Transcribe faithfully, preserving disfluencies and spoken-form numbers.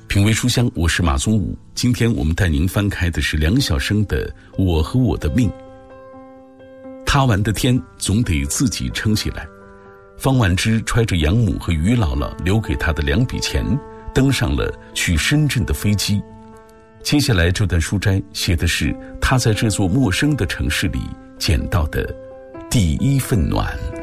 品味书香，我是马宗武。今天我们带您翻开的是梁晓声的《我和我的命》。塌完的天总得自己撑起来。方婉之揣着养母和于姥姥留给她的两笔钱，登上了去深圳的飞机。接下来这段书摘写的是她在这座陌生的城市里捡到的第一份暖。